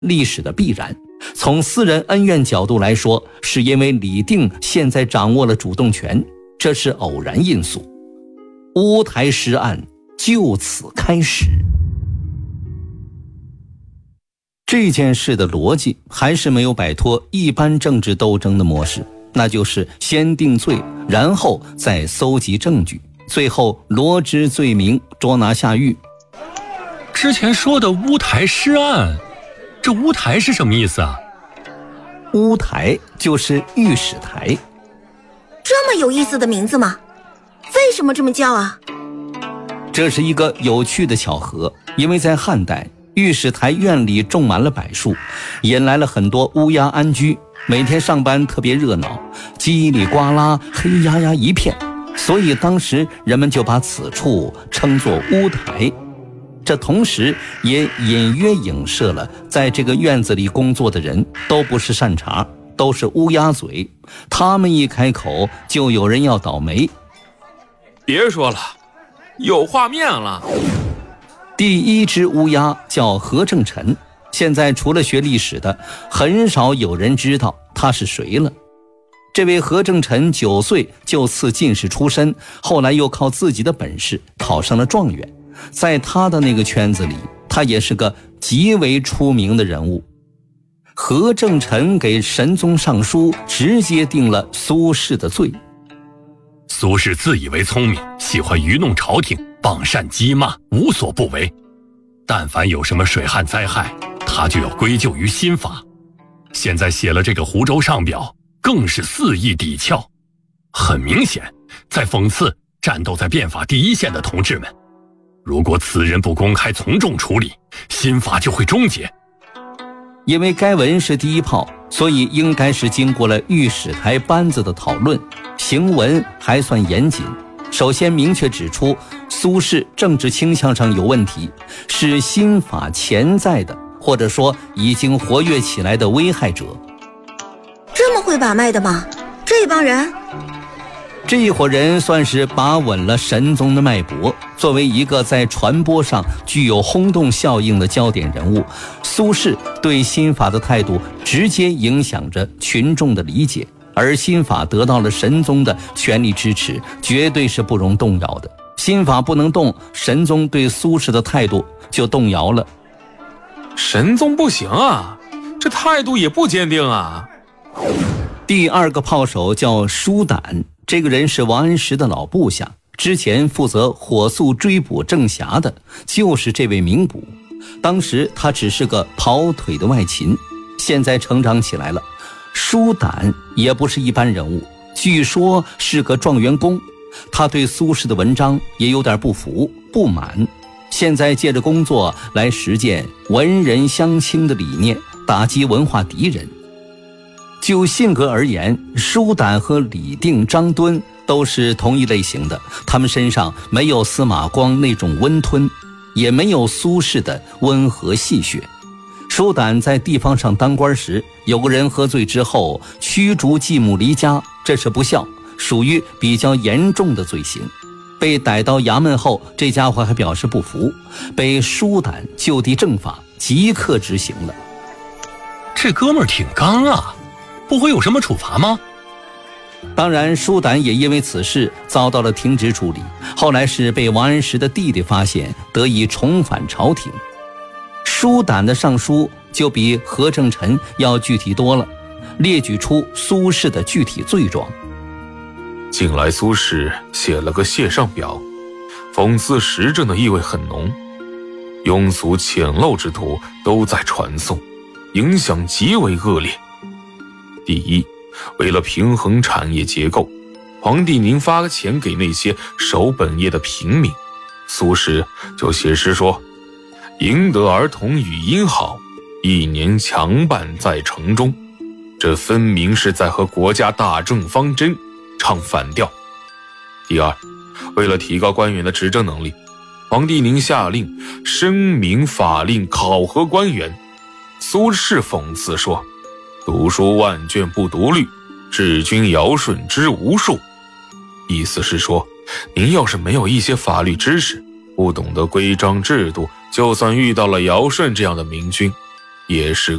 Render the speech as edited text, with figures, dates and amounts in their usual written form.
历史的必然。从私人恩怨角度来说，是因为李定现在掌握了主动权，这是偶然因素。乌台诗案就此开始。这件事的逻辑还是没有摆脱一般政治斗争的模式，那就是先定罪，然后再搜集证据，最后罗织罪名，捉拿下狱。 之前说的乌台诗案，这乌台是什么意思啊？ 乌台就是御史台。 这么有意思的名字吗？为什么这么叫啊？ 这是一个有趣的巧合，因为在汉代，御史台院里种满了柏树，引来了很多乌鸦安居，每天上班特别热闹，叽里呱啦，黑压压一片，所以当时人们就把此处称作乌台。这同时也隐约影射了在这个院子里工作的人都不是善茬，都是乌鸦嘴，他们一开口就有人要倒霉。 别说了，有画面了。 第一只乌鸦叫何正臣，现在除了学历史的，很少有人知道他是谁了。这位何正臣9岁就赐进士出身，后来又靠自己的本事考上了状元，在他的那个圈子里，他也是个极为出名的人物。何正臣给神宗上书，直接定了苏轼的罪。 苏轼自以为聪明，喜欢愚弄朝廷，傍善激骂，无所不为。但凡有什么水旱灾害，他就要归咎于新法。现在写了这个湖州上表，更是肆意抵俏，很明显在讽刺战斗在变法第一线的同志们。如果此人不公开从重处理，新法就会终结。 因为该文是第一炮，所以应该是经过了御史台班子的讨论，行文还算严谨。首先明确指出苏轼政治倾向上有问题，是新法潜在的或者说已经活跃起来的危害者。 这么会把脉的吗？这帮人？ 这一伙人算是把稳了神宗的脉搏。作为一个在传播上具有轰动效应的焦点人物，苏轼对新法的态度直接影响着群众的理解，而新法得到了神宗的全力支持，绝对是不容动摇的。新法不能动，神宗对苏轼的态度就动摇了。 神宗不行啊，这态度也不坚定啊。 第二个炮手叫舒胆，这个人是王安石的老部下，之前负责火速追捕郑侠的就是这位名捕。当时他只是个跑腿的外勤，现在成长起来了。舒胆也不是一般人物，据说是个状元公，他对苏轼的文章也有点不服不满，现在借着工作来实践文人相轻的理念，打击文化敌人。就性格而言，舒胆和李定、张敦都是同一类型的，他们身上没有司马光那种温吞，也没有苏轼的温和戏谑。舒胆在地方上当官时，有个人喝醉之后驱逐继母离家，这是不孝，属于比较严重的罪行。被逮到衙门后，这家伙还表示不服，被舒胆就地正法，即刻执行了。 这哥们儿挺刚啊，不会有什么处罚吗？ 当然，舒胆也因为此事遭到了停职处理，后来是被王安石的弟弟发现，得以重返朝廷。舒胆的上书就比何正臣要具体多了，列举出苏轼的具体罪状。 近来苏轼写了个谢上表，讽刺时政的意味很浓，庸俗浅陋之徒都在传颂，影响极为恶劣。第一，为了平衡产业结构，皇帝您发钱给那些守本业的平民，苏轼就写诗说，赢得儿童语音好，1年强办在城中，这分明是在和国家大政方针唱反调。第二，为了提高官员的执政能力，皇帝您下令声明法令考核官员，苏轼讽刺说，读书万卷不读律，治君尧舜之无数。意思是说，您要是没有一些法律知识，不懂得规章制度，就算遇到了尧舜这样的明君， 也是